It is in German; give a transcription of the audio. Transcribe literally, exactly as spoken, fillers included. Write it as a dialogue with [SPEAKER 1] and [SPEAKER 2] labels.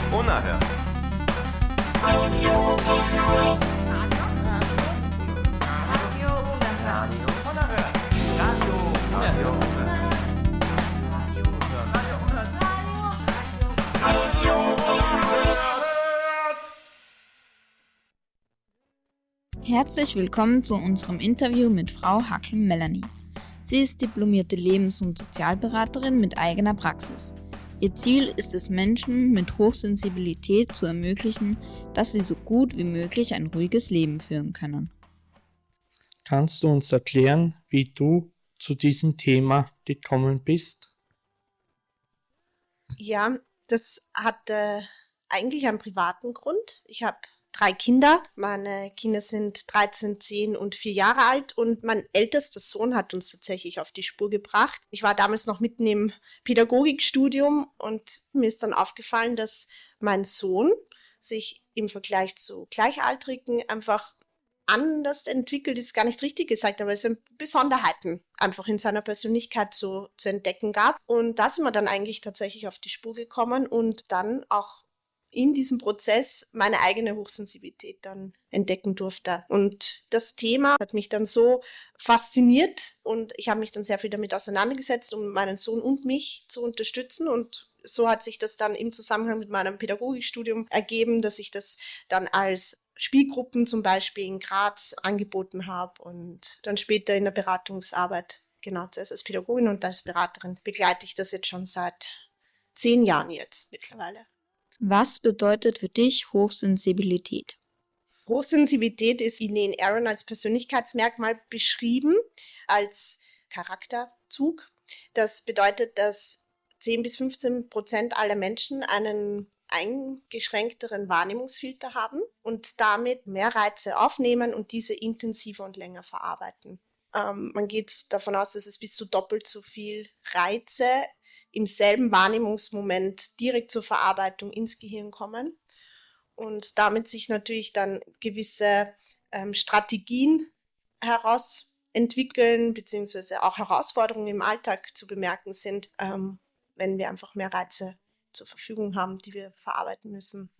[SPEAKER 1] Unerhört.
[SPEAKER 2] Radio Unerhört.
[SPEAKER 1] Radio Unerhört. Radio Unerhört.
[SPEAKER 2] Radio Unerhört.
[SPEAKER 3] Herzlich willkommen zu unserem Interview mit Frau Hackel Melanie. Sie ist diplomierte Lebens- und Sozialberaterin mit eigener Praxis. Ihr Ziel ist es, Menschen mit Hochsensibilität zu ermöglichen, dass sie so gut wie möglich ein ruhiges Leben führen können.
[SPEAKER 4] Kannst du uns erklären, wie du zu diesem Thema gekommen bist?
[SPEAKER 5] Ja, das hat äh, eigentlich einen privaten Grund. Ich habe drei Kinder. Meine Kinder sind dreizehn, zehn und vier Jahre alt und mein ältester Sohn hat uns tatsächlich auf die Spur gebracht. Ich war damals noch mitten im Pädagogikstudium und mir ist dann aufgefallen, dass mein Sohn sich im Vergleich zu Gleichaltrigen einfach anders entwickelt, ist gar nicht richtig gesagt, aber es sind Besonderheiten einfach in seiner Persönlichkeit zu, zu entdecken gab. Und da sind wir dann eigentlich tatsächlich auf die Spur gekommen und dann auch in diesem Prozess meine eigene Hochsensibilität dann entdecken durfte. Und das Thema hat mich dann so fasziniert und ich habe mich dann sehr viel damit auseinandergesetzt, um meinen Sohn und mich zu unterstützen. Und so hat sich das dann im Zusammenhang mit meinem Pädagogikstudium ergeben, dass ich das dann als Spielgruppen zum Beispiel in Graz angeboten habe und dann später in der Beratungsarbeit, genau, zuerst als Pädagogin und als Beraterin, begleite ich das jetzt schon seit zehn Jahren jetzt mittlerweile.
[SPEAKER 3] Was bedeutet für dich Hochsensibilität?
[SPEAKER 5] Hochsensibilität ist in den Aaron als Persönlichkeitsmerkmal beschrieben, als Charakterzug. Das bedeutet, dass zehn bis fünfzehn Prozent aller Menschen einen eingeschränkteren Wahrnehmungsfilter haben und damit mehr Reize aufnehmen und diese intensiver und länger verarbeiten. Ähm, man geht davon aus, dass es bis zu doppelt so viel Reize im selben Wahrnehmungsmoment direkt zur Verarbeitung ins Gehirn kommen und damit sich natürlich dann gewisse ähm, Strategien herausentwickeln, beziehungsweise auch Herausforderungen im Alltag zu bemerken sind, ähm, wenn wir einfach mehr Reize zur Verfügung haben, die wir verarbeiten müssen.